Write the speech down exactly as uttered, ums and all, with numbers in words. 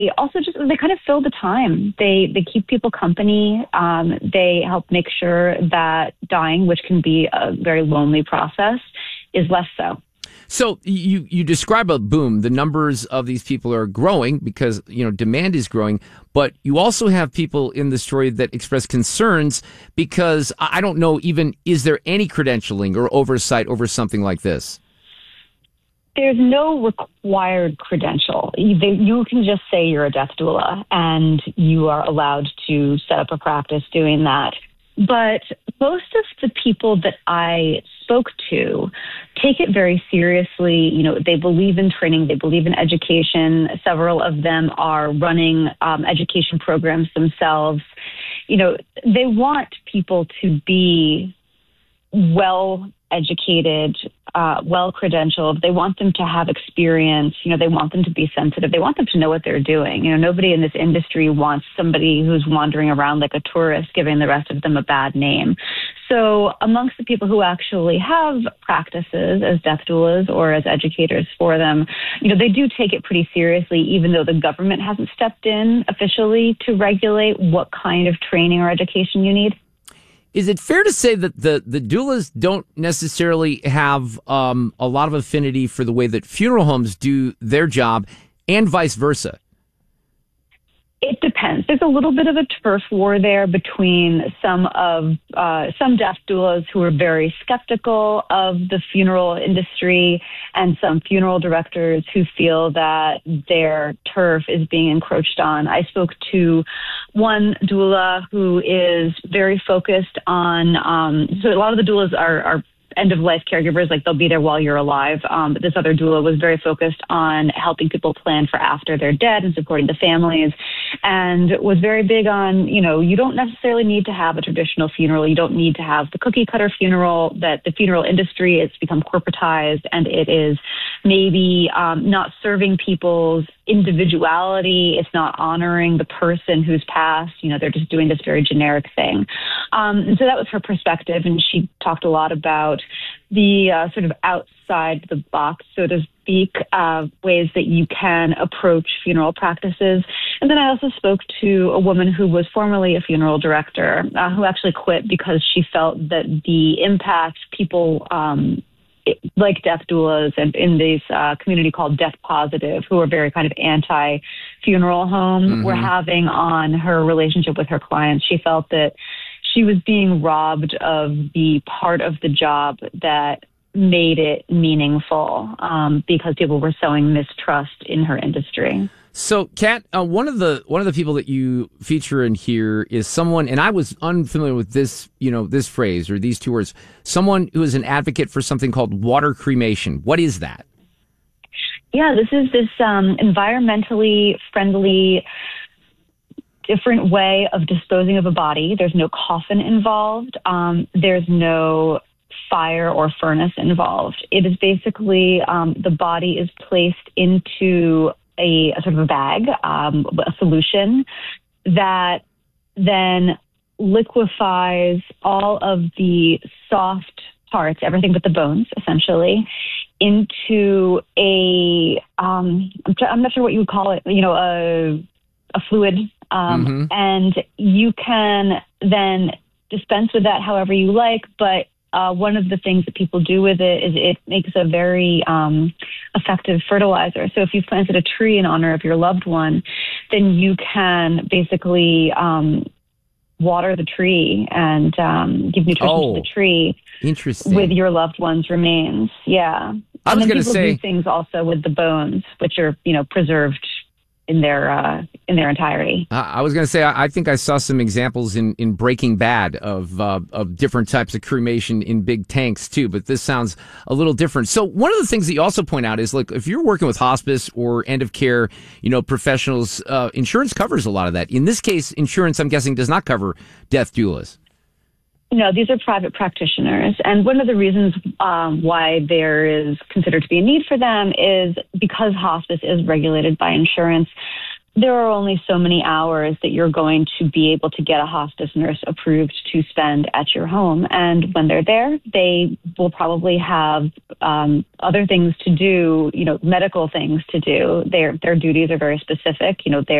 also just, they kind of fill the time. They they keep people company. Um, they help make sure that dying, which can be a very lonely process, is less so. So you, you describe a boom. The numbers of these people are growing because, you know, demand is growing. But you also have people in the story that express concerns because I don't know even, is there any credentialing or oversight over something like this? There's no required credential. You, they, you can just say you're a death doula and you are allowed to set up a practice doing that. But most of the people that I spoke to take it very seriously. You know, they believe in training. They believe in education. Several of them are running um, education programs themselves. You know, they want people to be well educated, uh, well credentialed. They want them to have experience. You know, they want them to be sensitive. They want them to know what they're doing. You know, nobody in this industry wants somebody who's wandering around like a tourist, giving the rest of them a bad name. So amongst the people who actually have practices as death doulas or as educators for them, you know, they do take it pretty seriously, even though the government hasn't stepped in officially to regulate what kind of training or education you need. Is it fair to say that the, the doulas don't necessarily have um, a lot of affinity for the way that funeral homes do their job and vice versa? It depends. There's a little bit of a turf war there between some of uh, some death doulas who are very skeptical of the funeral industry and some funeral directors who feel that their turf is being encroached on. I spoke to one doula who is very focused on, um, so a lot of the doulas are, are end-of-life caregivers, like they'll be there while you're alive. Um, but this other doula was very focused on helping people plan for after they're dead and supporting the families, and was very big on, you know, you don't necessarily need to have a traditional funeral. You don't need to have the cookie-cutter funeral, that the funeral industry, it's become corporatized, and it is maybe um, not serving people's individuality. It's not honoring the person who's passed. You know, they're just doing this very generic thing. Um, and so that was her perspective, and she talked a lot about the uh, sort of outside the box, so to speak, uh, ways that you can approach funeral practices. And then I also spoke to a woman who was formerly a funeral director, uh, who actually quit because she felt that the impact people um, like death doulas and in this uh, community called Death Positive, who are very kind of anti-funeral home, mm-hmm. were having on her relationship with her clients. She felt that she was being robbed of the part of the job that made it meaningful um, because people were sowing mistrust in her industry. So, Kat, uh, one of the one of the people that you feature in here is someone, and I was unfamiliar with this, you know, this phrase or these two words. Someone who is an advocate for something called water cremation. What is that? Yeah, this is this um, environmentally friendly, different way of disposing of a body. There's no coffin involved. Um, there's no fire or furnace involved. It is basically um, the body is placed into a, a sort of a bag, um, a solution that then liquefies all of the soft parts, everything but the bones, essentially, into a, um, I'm, tr- I'm not sure what you would call it, you know, a, a fluid. Um, mm-hmm. And you can then dispense with that however you like, but Uh, one of the things that people do with it is it makes a very um, effective fertilizer. So if you've planted a tree in honor of your loved one, then you can basically um, water the tree and um, give nutrition oh, to the tree interesting. with your loved one's remains. Yeah. I and was then going to people say do things also with the bones, which are, you know, preserved in their uh, in their entirety. Uh, I was going to say, I, I think I saw some examples in, in Breaking Bad of uh, of different types of cremation in big tanks too, but this sounds a little different. So one of the things that you also point out is, like, if you're working with hospice or end of care, you know, professionals, uh, insurance covers a lot of that. In this case, insurance, I'm guessing, does not cover death doulas. No, these are private practitioners. And one of the reasons um, why there is considered to be a need for them is because hospice is regulated by insurance. there are only so many hours that you're going to be able to get a hospice nurse approved to spend at your home. And when they're there, they will probably have um, other things to do, you know, medical things to do. Their their duties are very specific. You know, they're